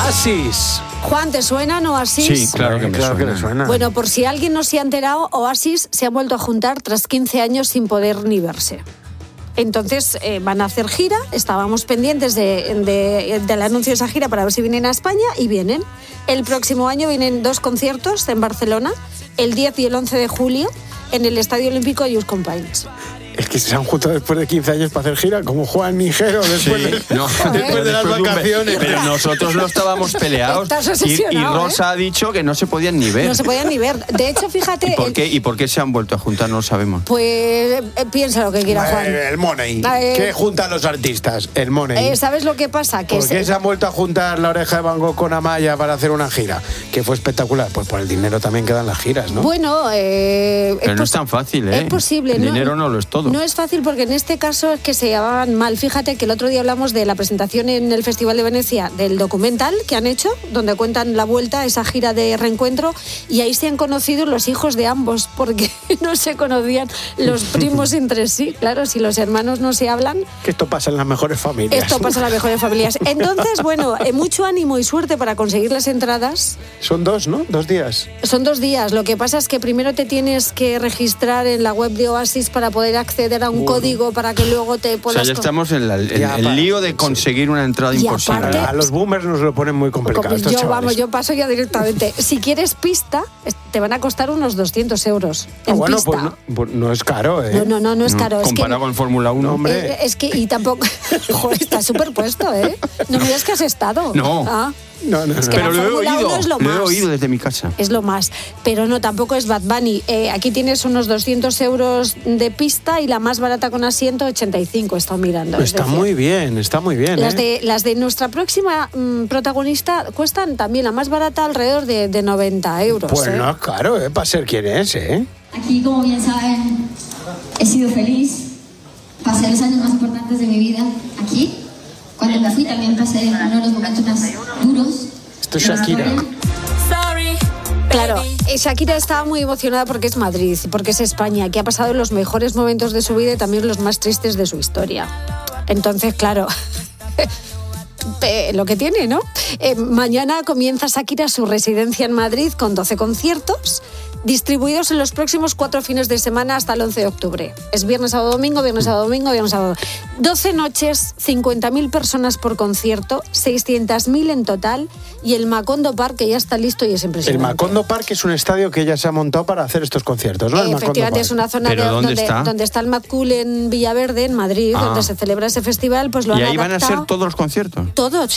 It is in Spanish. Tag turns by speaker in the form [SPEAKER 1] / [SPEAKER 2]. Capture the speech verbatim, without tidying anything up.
[SPEAKER 1] Oasis.
[SPEAKER 2] Juan, ¿te suenan Oasis?
[SPEAKER 3] Sí, claro que me
[SPEAKER 1] claro
[SPEAKER 3] suena.
[SPEAKER 1] que me suena.
[SPEAKER 2] Bueno, por si alguien no se ha enterado, Oasis se han vuelto a juntar tras quince años sin poder ni verse. Entonces eh, van a hacer gira, estábamos pendientes de, de, del anuncio de esa gira para ver si vienen a España y vienen. El próximo año vienen dos conciertos en Barcelona, el diez y el once de julio, en el Estadio Olímpico de Just Companys.
[SPEAKER 1] Es que se han juntado después de quince años para hacer gira, como Juan Nigero después,
[SPEAKER 3] Sí,
[SPEAKER 1] de,
[SPEAKER 3] no,
[SPEAKER 1] después de las
[SPEAKER 3] después de un ve-
[SPEAKER 1] vacaciones.
[SPEAKER 3] Pero nosotros no estábamos peleados.
[SPEAKER 2] Estás
[SPEAKER 3] Y,
[SPEAKER 2] obsesionado,
[SPEAKER 3] y Rosa
[SPEAKER 2] ¿eh?
[SPEAKER 3] ha dicho que no se podían ni ver.
[SPEAKER 2] No se podían ni ver. De hecho, fíjate...
[SPEAKER 3] ¿Y por
[SPEAKER 2] el-
[SPEAKER 3] qué, ¿Y por qué se han vuelto a juntar? No lo sabemos.
[SPEAKER 2] Pues eh, piensa lo que quiera, Juan.
[SPEAKER 1] Eh, el money.
[SPEAKER 2] Eh,
[SPEAKER 1] ¿Qué juntan los artistas? El money.
[SPEAKER 2] Eh, ¿Sabes lo que pasa? Que
[SPEAKER 1] ¿Por qué
[SPEAKER 2] se-
[SPEAKER 1] se han vuelto a juntar La Oreja de Van Gogh con Amaya para hacer una gira? Que fue espectacular. Pues por el dinero también quedan las giras, ¿no?
[SPEAKER 2] Bueno, eh,
[SPEAKER 3] Pero no
[SPEAKER 2] pos-
[SPEAKER 3] es tan fácil, ¿eh?
[SPEAKER 2] Es posible.
[SPEAKER 3] El dinero no lo es todo.
[SPEAKER 2] No es fácil porque en este caso es que se llevaban mal. Fíjate que el otro día hablamos de la presentación en el Festival de Venecia del documental que han hecho, donde cuentan la vuelta, esa gira de reencuentro, y ahí se han conocido los hijos de ambos, porque no se conocían los primos entre sí. Claro, si los hermanos no se hablan,
[SPEAKER 1] Que esto pasa en las mejores familias.
[SPEAKER 2] esto pasa en las mejores familias. Entonces, bueno, eh, mucho ánimo y suerte para conseguir las entradas.
[SPEAKER 1] Son dos, ¿no? Dos días.
[SPEAKER 2] Son dos días. Lo que pasa es que primero te tienes que registrar en la web de Oasis para poder acceder a un
[SPEAKER 1] Bueno.
[SPEAKER 2] código para que luego te
[SPEAKER 3] O
[SPEAKER 2] puedas...
[SPEAKER 3] sea, ya estamos en la- en
[SPEAKER 1] Ya,
[SPEAKER 3] el
[SPEAKER 1] para-
[SPEAKER 3] lío de conseguir una entrada
[SPEAKER 2] Y
[SPEAKER 3] imposible.
[SPEAKER 2] aparte-
[SPEAKER 1] A los boomers nos lo ponen muy complicado. estos
[SPEAKER 2] Yo,
[SPEAKER 1] chavales.
[SPEAKER 2] vamos, yo paso ya directamente. Si quieres pista, es- te van a costar unos doscientos euros.
[SPEAKER 1] Ah,
[SPEAKER 2] En
[SPEAKER 1] bueno,
[SPEAKER 2] pista.
[SPEAKER 1] pues no, pues no es caro, ¿eh?
[SPEAKER 2] no, no, no, no es caro. Es que,
[SPEAKER 3] Comparado con el Fórmula uno.
[SPEAKER 1] No, hombre.
[SPEAKER 2] eh, es que, y tampoco... Joder, está superpuesto, ¿eh? No me digas que has estado.
[SPEAKER 3] No.
[SPEAKER 2] Ah,
[SPEAKER 1] No, no,
[SPEAKER 2] Es
[SPEAKER 1] no.
[SPEAKER 2] que
[SPEAKER 3] Pero
[SPEAKER 2] la
[SPEAKER 3] lo he
[SPEAKER 2] Fórmula
[SPEAKER 3] oído.
[SPEAKER 2] uno es lo
[SPEAKER 3] Lo he
[SPEAKER 2] más.
[SPEAKER 3] oído desde mi casa.
[SPEAKER 2] es lo más. Pero no, tampoco es Bad Bunny. Eh, aquí tienes unos doscientos euros de pista y la más barata con asiento, ochenta y cinco. He estado mirando. es
[SPEAKER 1] Está
[SPEAKER 2] decir,
[SPEAKER 1] muy bien, está muy bien.
[SPEAKER 2] Las
[SPEAKER 1] ¿eh?
[SPEAKER 2] de, las de nuestra próxima mm, protagonista cuestan también, la más barata, alrededor de, de noventa euros.
[SPEAKER 1] Pues
[SPEAKER 2] ¿eh?
[SPEAKER 1] no es caro, ¿eh? Para ser quien es, ¿eh?
[SPEAKER 4] Aquí, como bien saben, he sido feliz. Pasé los años más importantes de mi vida aquí. Cuando me fui también pasé uno de los momentos más duros.
[SPEAKER 1] Esto es
[SPEAKER 4] de la
[SPEAKER 1] Shakira.
[SPEAKER 4] historia.
[SPEAKER 2] Claro, eh, Shakira estaba muy emocionada porque es Madrid, porque es España, que ha pasado los mejores momentos de su vida y también los más tristes de su historia. Entonces, claro... Eh, lo que tiene, ¿no? Eh, mañana comienza Shakira su residencia en Madrid con doce conciertos distribuidos en los próximos cuatro fines de semana hasta el once de octubre. Es viernes, sábado, domingo, viernes, sábado, domingo, viernes, sábado. doce noches, cincuenta mil personas por concierto, seiscientas mil en total, y el Macondo Park, que ya está listo y es
[SPEAKER 1] El
[SPEAKER 2] impresionante.
[SPEAKER 1] Macondo Park es un estadio que ella se ha montado para hacer estos conciertos, ¿no? El
[SPEAKER 2] Eh,
[SPEAKER 1] Macondo
[SPEAKER 2] efectivamente
[SPEAKER 1] Park.
[SPEAKER 2] es una zona
[SPEAKER 3] ¿Pero
[SPEAKER 2] de-
[SPEAKER 3] dónde
[SPEAKER 2] donde,
[SPEAKER 3] está?
[SPEAKER 2] donde está el Mad Cool en Villaverde, en Madrid,
[SPEAKER 3] Ah.
[SPEAKER 2] donde se celebra ese festival, pues lo
[SPEAKER 3] ¿Y
[SPEAKER 2] han
[SPEAKER 3] ahí van a
[SPEAKER 2] adaptado
[SPEAKER 3] ser todos los conciertos?
[SPEAKER 2] todo,